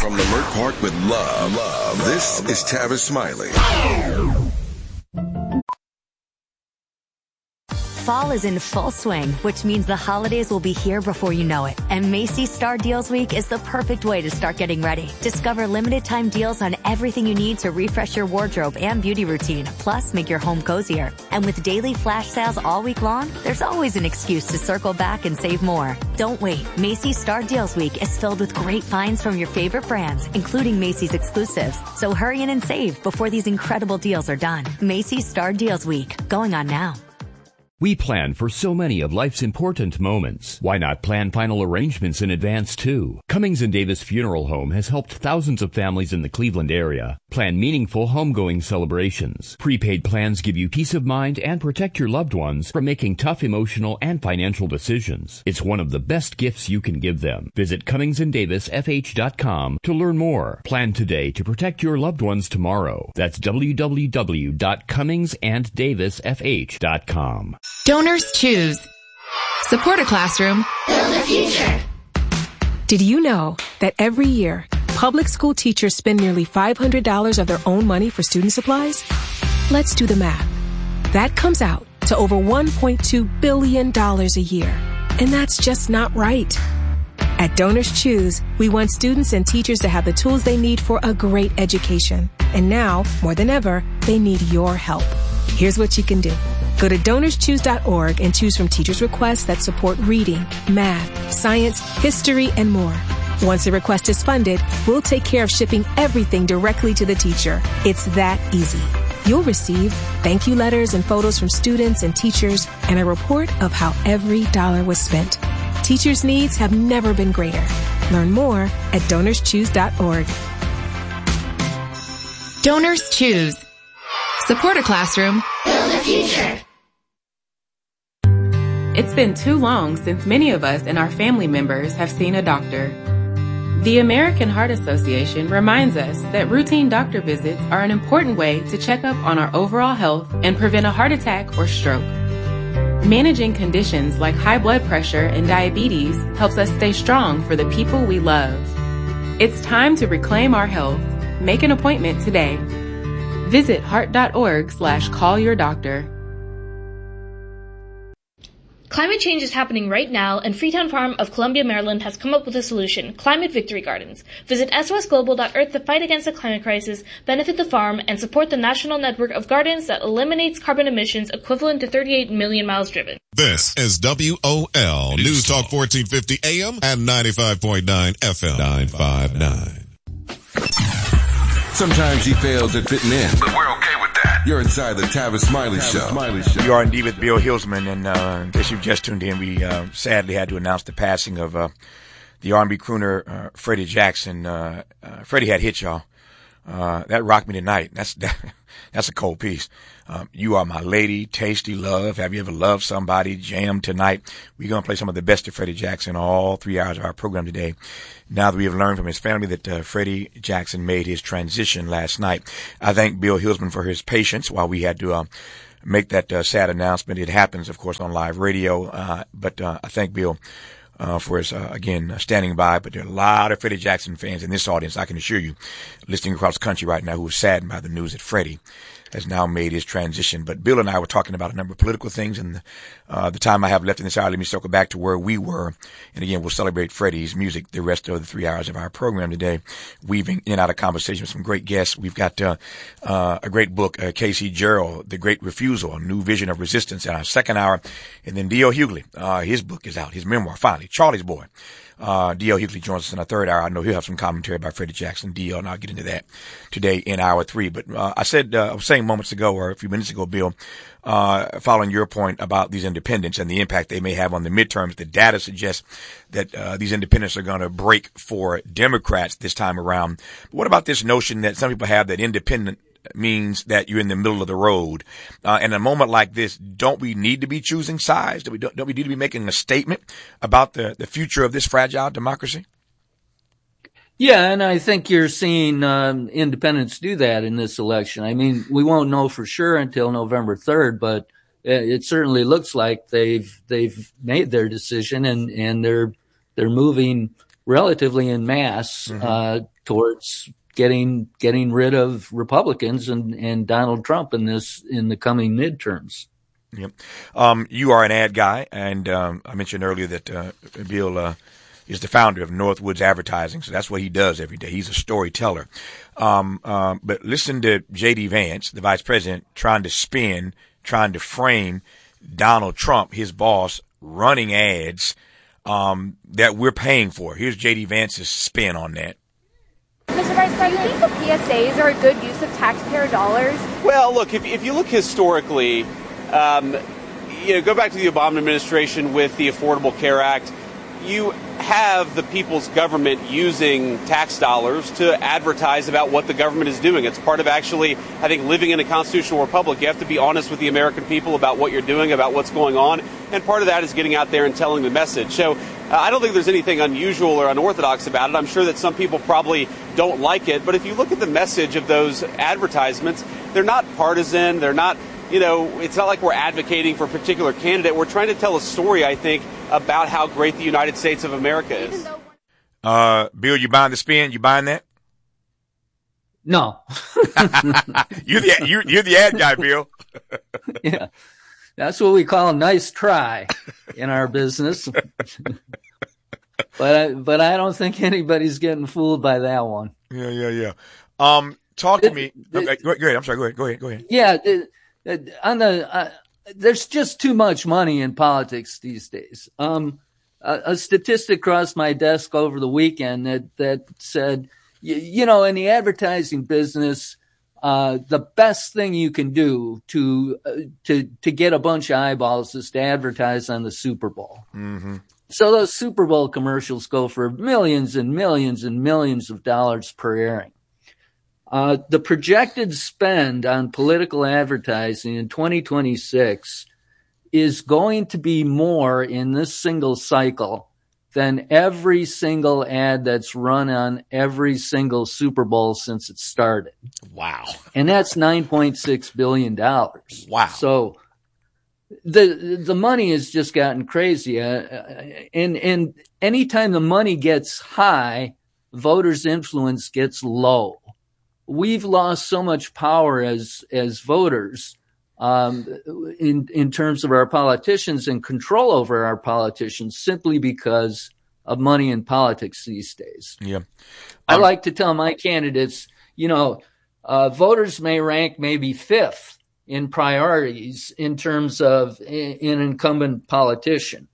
From Leimert Park with love. This is Tavis Smiley. Fall is in full swing, which means the holidays will be here before you know it. And Macy's Star Deals Week is the perfect way to start getting ready. Discover limited time deals on everything you need to refresh your wardrobe and beauty routine, plus make your home cozier. And with daily flash sales all week long, there's always an excuse to circle back and save more. Don't wait. Macy's Star Deals Week is filled with great finds from your favorite brands, including Macy's exclusives. So hurry in and save before these incredible deals are done. Macy's Star Deals Week, going on now. We plan for so many of life's important moments. Why not plan final arrangements in advance, too? Cummings & Davis Funeral Home has helped thousands of families in the Cleveland area plan meaningful homegoing celebrations. Prepaid plans give you peace of mind and protect your loved ones from making tough emotional and financial decisions. It's one of the best gifts you can give them. Visit CummingsandDavisFH.com to learn more. Plan today to protect your loved ones tomorrow. That's www.CummingsandDavisFH.com. Donors choose. Support a classroom. Build a future. Did you know that every year, public school teachers spend nearly $500 of their own money for student supplies? Let's do the math. That comes out to over $1.2 billion a year. And that's just not right. At Donors Choose, we want students and teachers to have the tools they need for a great education. And now, more than ever, they need your help. Here's what you can do. Go to DonorsChoose.org and choose from teachers' requests that support reading, math, science, history, and more. Once a request is funded, we'll take care of shipping everything directly to the teacher. It's that easy. You'll receive thank you letters and photos from students and teachers and a report of how every dollar was spent. Teachers' needs have never been greater. Learn more at DonorsChoose.org. Donors choose. Support a classroom. Build a future. It's been too long since many of us and our family members have seen a doctor. The American Heart Association reminds us that routine doctor visits are an important way to check up on our overall health and prevent a heart attack or stroke. Managing conditions like high blood pressure and diabetes helps us stay strong for the people we love. It's time to reclaim our health. Make an appointment today. Visit heart.org/callyourdoctor. Climate change is happening right now, and Freetown Farm of Columbia, Maryland has come up with a solution, Climate Victory Gardens. Visit SOSglobal.earth to fight against the climate crisis, benefit the farm, and support the national network of gardens that eliminates carbon emissions equivalent to 38 million miles driven. This is WOL News Talk 1450 AM and 95.9 FM 959. Sometimes you fail at fitting in, but we're okay with that. You're inside the Tavis Smiley Show. You are indeed with Bill Hilsman, and in case you've just tuned in, we sadly had to announce the passing of the R&B crooner Freddie Jackson. Freddie had hits, y'all. That rocked me tonight. That's a cold piece. You Are My Lady, Tasty Love, Have You Ever Loved Somebody, Jam Tonight. We're going to play some of the best of Freddie Jackson all 3 hours of our program today. Now that we have learned from his family that Freddie Jackson made his transition last night, I thank Bill Hilsman for his patience while we had to make that sad announcement. It happens, of course, on live radio, but I thank Bill for his, again, standing by. But there are a lot of Freddie Jackson fans in this audience, I can assure you, listening across the country right now, who are saddened by the news that Freddie has now made his transition. But Bill and I were talking about a number of political things, and the time I have left in this hour, let me circle back to where we were. And again, we'll celebrate Freddie's music the rest of the 3 hours of our program today, weaving in and out of conversation with some great guests. We've got a great book, Casey Gerald, The Great Refusal, A New Vision of Resistance, in our second hour. And then D.L. Hughley, his book is out, his memoir, finally, Charlie's Boy. D.L. Hughley joins us in our third hour. I know he'll have some commentary about Freddie Jackson, D.L., and I'll get into that today in hour three. But I was saying moments ago, or a few minutes ago, Bill, following your point about these independents and the impact they may have on the midterms, the data suggests that these independents are going to break for Democrats this time around. But what about this notion that some people have that independent means that you're in the middle of the road? In a moment like this, don't we need to be choosing sides? Don't we need to be making a statement about the future of this fragile democracy? Yeah, and I think you're seeing independents do that in this election. I mean, we won't know for sure until November 3rd, but it certainly looks like they've made their decision, and they're moving relatively en masse towards getting rid of Republicans and Donald Trump in the coming midterms. Yep. You are an ad guy, and I mentioned earlier that Bill is the founder of Northwoods Advertising, so that's what he does every day. He's a storyteller. But listen to J.D. Vance, the vice president, trying to frame Donald Trump, his boss, running ads that we're paying for. Here's J.D. Vance's spin on that. Mr. Vice President, do you think the PSAs are a good use of taxpayer dollars? Well, look, if you look historically, go back to the Obama administration with the Affordable Care Act, you have the people's government using tax dollars to advertise about what the government is doing. It's part of actually, I think, living in a constitutional republic. You have to be honest with the American people about what you're doing, about what's going on. And part of that is getting out there and telling the message. So I don't think there's anything unusual or unorthodox about it. I'm sure that some people probably don't like it. But if you look at the message of those advertisements, they're not partisan. They're not, it's not like we're advocating for a particular candidate. We're trying to tell a story, I think, about how great the United States of America is. Bill, you buying the spin? You buying that? No. You're the ad guy, Bill. Yeah. That's what we call a nice try in our business. But I don't think anybody's getting fooled by that one. Yeah. Talk to me. Go ahead. I'm sorry. Go ahead. Yeah. There's just too much money in politics these days. A statistic crossed my desk over the weekend that said, in the advertising business, the best thing you can do to get a bunch of eyeballs is to advertise on the Super Bowl. Mm-hmm. So those Super Bowl commercials go for millions and millions and millions of dollars per airing. The projected spend on political advertising in 2026 is going to be more in this single cycle than every single ad that's run on every single Super Bowl since it started. Wow. And that's $9.6 billion. Wow. So the money has just gotten crazy. And anytime the money gets high, voters' influence gets low. We've lost so much power as voters in terms of our politicians and control over our politicians simply because of money in politics these days. Yeah. I like to tell my candidates, voters may rank maybe fifth in priorities in terms of an incumbent politician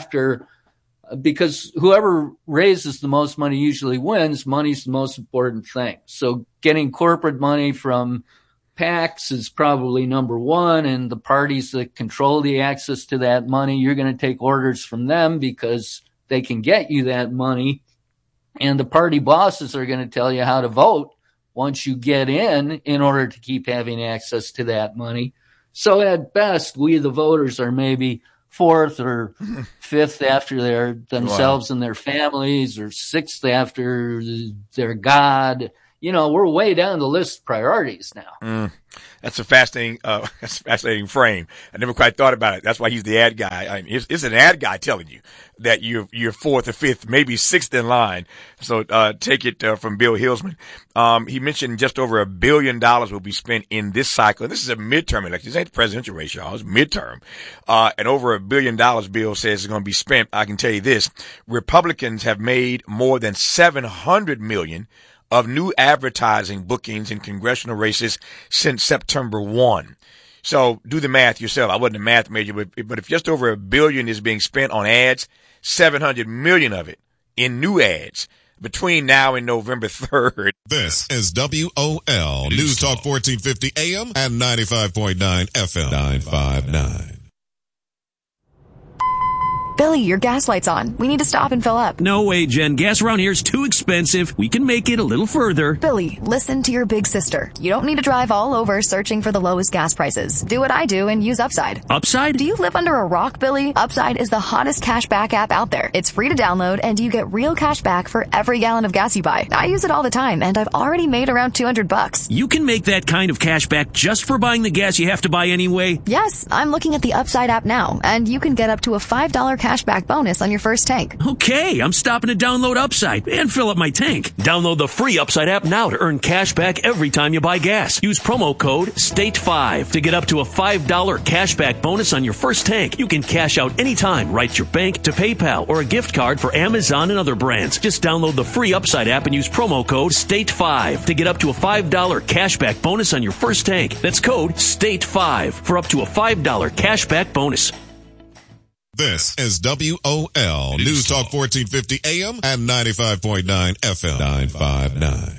because whoever raises the most money usually wins. Money's the most important thing. So getting corporate money from PACs is probably number one, and the parties that control the access to that money, you're going to take orders from them because they can get you that money. And the party bosses are going to tell you how to vote once you get in order to keep having access to that money. So at best, we the voters are maybe fourth or fifth after themselves and their families, or sixth after their God. We're way down the list of priorities now. That's a fascinating frame. I never quite thought about it. That's why he's the ad guy. It's an ad guy telling you that you're fourth or fifth, maybe sixth in line. So take it from Bill Hilsman. He mentioned just over $1 billion will be spent in this cycle. And this is a midterm election. This ain't the presidential race, y'all. It's midterm. And over $1 billion, Bill says, is going to be spent. I can tell you this: Republicans have made more than $700 million of new advertising bookings in congressional races since September 1. So do the math yourself. I wasn't a math major, but if just over $1 billion is being spent on ads, 700 million of it in new ads between now and November 3rd. This is WOL News Talk 1450 AM and 95.9 FM 959. Billy, your gas light's on. We need to stop and fill up. No way, Jen. Gas around here is too expensive. We can make it a little further. Billy, listen to your big sister. You don't need to drive all over searching for the lowest gas prices. Do what I do and use Upside. Upside? Do you live under a rock, Billy? Upside is the hottest cash back app out there. It's free to download, and you get real cash back for every gallon of gas you buy. I use it all the time, and I've already made around $200. You can make that kind of cash back just for buying the gas you have to buy anyway? Yes, I'm looking at the Upside app now, and you can get up to a $5 cashback bonus on your first tank. Okay, I'm stopping to download Upside and fill up my tank. Download the free Upside app now to earn cash back every time you buy gas. Use promo code STATE5 to get up to a $5 cashback bonus on your first tank. You can cash out anytime right to your bank, to PayPal, or a gift card for Amazon and other brands. Just download the free Upside app and use promo code STATE5 to get up to a $5 cashback bonus on your first tank. That's code STATE5 for up to a $5 cashback bonus. This is WOL News Talk 1450 AM and 95.9 FM 959.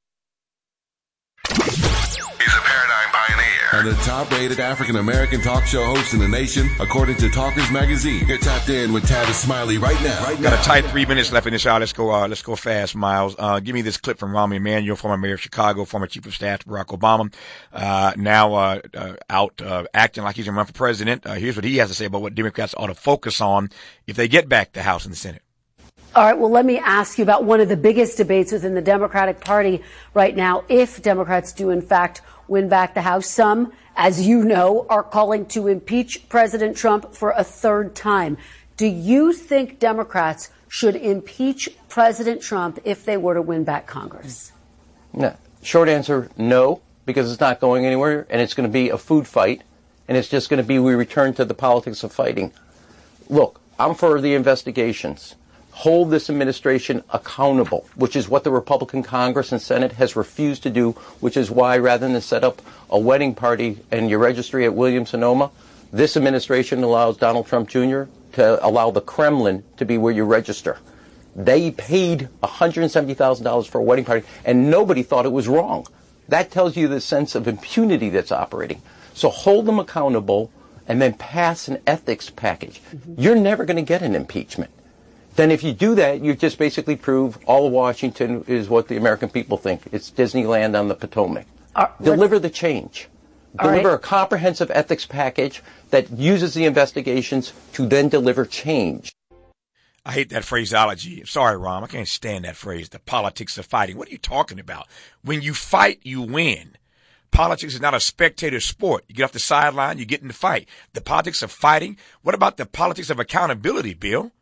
He's a paradigm pioneer and the top-rated African-American talk show host in the nation, according to Talkers Magazine. You're tapped in with Tavis Smiley right now. Got a tight 3 minutes left in this hour. Let's go fast, Miles. Give me this clip from Rahm Emanuel, former mayor of Chicago, former chief of staff to Barack Obama, now out acting like he's going to run for president. Here's what he has to say about what Democrats ought to focus on if they get back the House and the Senate. All right, well, let me ask you about one of the biggest debates within the Democratic Party right now. If Democrats do, in fact, win back the House, some, as you know, are calling to impeach President Trump for a third time. Do you think Democrats should impeach President Trump if they were to win back Congress? No. Short answer, no, because it's not going anywhere, and it's going to be a food fight, and it's just going to be we return to the politics of fighting. Look, I'm for the investigations. Hold this administration accountable, which is what the Republican Congress and Senate has refused to do, which is why rather than set up a wedding party and your registry at Williams-Sonoma, this administration allows Donald Trump Jr. to allow the Kremlin to be where you register. They paid $170,000 for a wedding party, and nobody thought it was wrong. That tells you the sense of impunity that's operating. So hold them accountable and then pass an ethics package. You're never going to get an impeachment. Then if you do that, you just basically prove all of Washington is what the American people think. It's Disneyland on the Potomac. Deliver the change. Deliver a comprehensive ethics package that uses the investigations to then deliver change. I hate that phraseology. Sorry, Ron, I can't stand that phrase, the politics of fighting. What are you talking about? When you fight, you win. Politics is not a spectator sport. You get off the sideline, you get in the fight. The politics of fighting? What about the politics of accountability, Bill?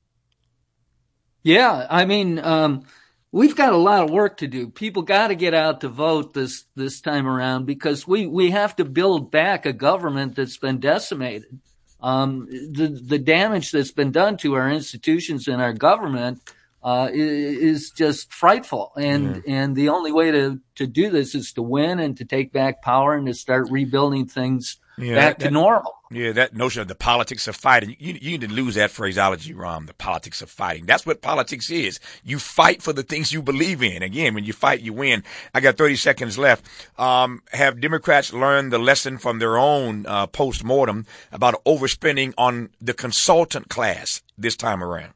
Yeah, I mean, we've got a lot of work to do. People got to get out to vote this time around because we have to build back a government that's been decimated. The damage that's been done to our institutions and our government is just frightful. And the only way to do this is to win and to take back power and to start rebuilding things back to normal. Yeah, that notion of the politics of fighting, you need to lose that phraseology, Ron, the politics of fighting. That's what politics is. You fight for the things you believe in. Again, when you fight, you win. I got 30 seconds left. Have Democrats learned the lesson from their own post-mortem about overspending on the consultant class this time around?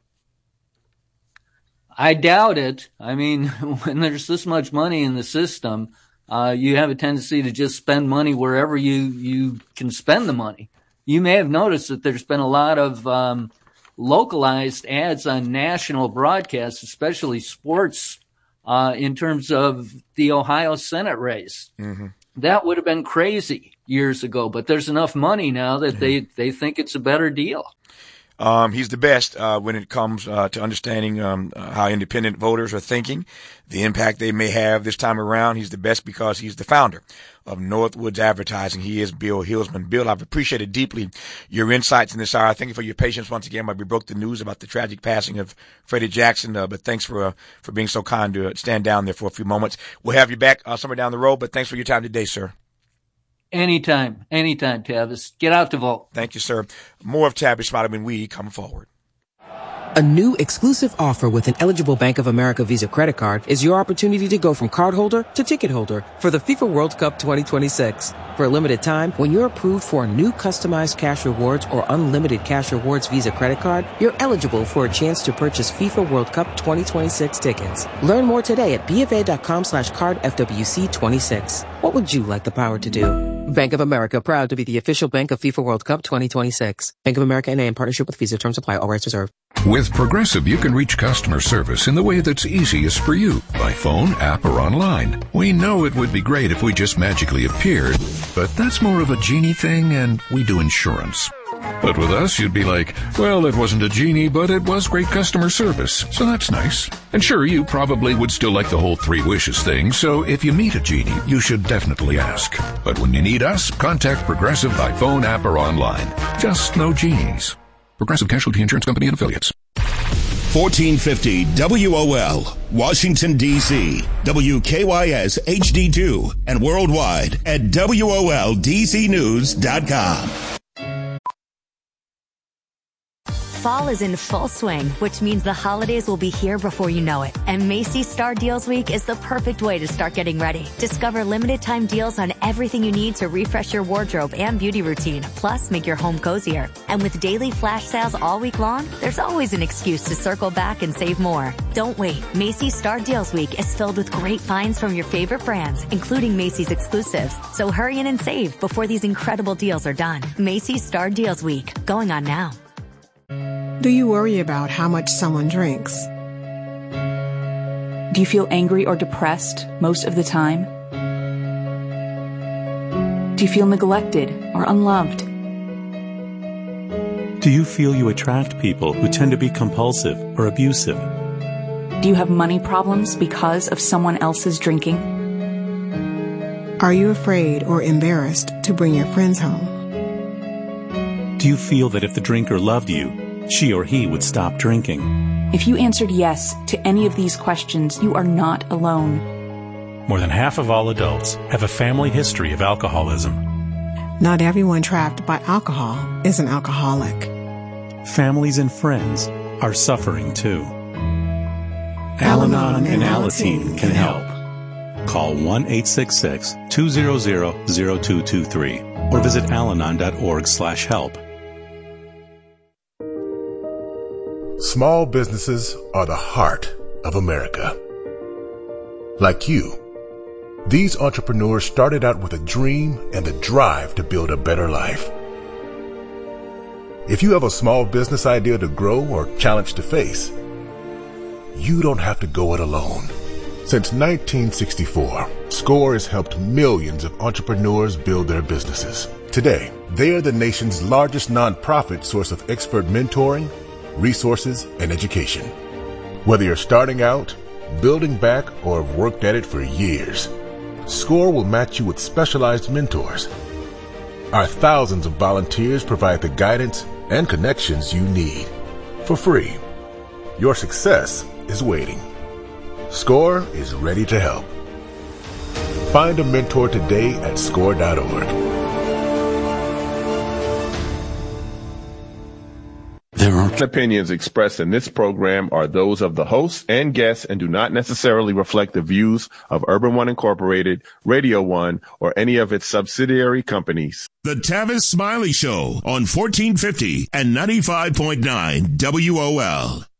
I doubt it. I mean, when there's this much money in the system, you have a tendency to just spend money wherever you can spend the money. You may have noticed that there's been a lot of localized ads on national broadcasts, especially sports, in terms of the Ohio Senate race. Mm-hmm. That would have been crazy years ago, but there's enough money now that they think it's a better deal. He's the best when it comes to understanding how independent voters are thinking, the impact they may have this time around. He's the best because he's the founder of Northwoods Advertising. He is Bill Hilsman. Bill, I've appreciated deeply your insights in this hour. Thank you for your patience once again while we broke the news about the tragic passing of Freddie Jackson. But thanks for being so kind to stand down there for a few moments. We'll have you back somewhere down the road, but thanks for your time today, sir. Anytime, Tavis. Get out to vote. Thank you, sir. More of Tavis Smiley when we come forward. A new exclusive offer with an eligible Bank of America Visa credit card is your opportunity to go from cardholder to ticket holder for the FIFA World Cup 2026. For a limited time, when you're approved for a new customized cash rewards or unlimited cash rewards Visa credit card, you're eligible for a chance to purchase FIFA World Cup 2026 tickets. Learn more today at BofA.com/cardFWC26. What would you like the power to do? Bank of America, proud to be the official bank of FIFA World Cup 2026. Bank of America N.A. in partnership with Visa. Terms apply. All rights reserved. With Progressive, you can reach customer service in the way that's easiest for you, by phone, app, or online. We know it would be great if we just magically appeared, but that's more of a genie thing, and we do insurance. But with us, you'd be like, well, it wasn't a genie, but it was great customer service, so that's nice. And sure, you probably would still like the whole 3 wishes thing, so if you meet a genie, you should definitely ask. But when you need us, contact Progressive by phone, app, or online. Just no genies. Progressive Casualty Insurance Company and Affiliates. 1450 WOL, Washington, D.C., WKYS HD2, and worldwide at WOLDCnews.com. Fall is in full swing, which means the holidays will be here before you know it. And Macy's Star Deals Week is the perfect way to start getting ready. Discover limited time deals on everything you need to refresh your wardrobe and beauty routine, plus make your home cozier. And with daily flash sales all week long, there's always an excuse to circle back and save more. Don't wait. Macy's Star Deals Week is filled with great finds from your favorite brands, including Macy's exclusives. So hurry in and save before these incredible deals are done. Macy's Star Deals Week, going on now. Do you worry about how much someone drinks? Do you feel angry or depressed most of the time? Do you feel neglected or unloved? Do you feel you attract people who tend to be compulsive or abusive? Do you have money problems because of someone else's drinking? Are you afraid or embarrassed to bring your friends home? Do you feel that if the drinker loved you, she or he would stop drinking? If you answered yes to any of these questions, you are not alone. More than half of all adults have a family history of alcoholism. Not everyone trapped by alcohol is an alcoholic. Families and friends are suffering too. Al-Anon and Alateen can help. Call 1-866-200-0223 or visit alanon.org/help. Small businesses are the heart of America. Like you, these entrepreneurs started out with a dream and the drive to build a better life. If you have a small business idea to grow or challenge to face, you don't have to go it alone. Since 1964, SCORE has helped millions of entrepreneurs build their businesses. Today, they are the nation's largest nonprofit source of expert mentoring, resources, and education. Whether you're starting out, building back, or have worked at it for years, SCORE will match you with specialized mentors. Our thousands of volunteers provide the guidance and connections you need for free. Your success is waiting. SCORE is ready to help. Find a mentor today at SCORE.org. Opinions expressed in this program are those of the hosts and guests and do not necessarily reflect the views of Urban One Incorporated, Radio One, or any of its subsidiary companies. The Tavis Smiley Show on 1450 and 95.9 WOL.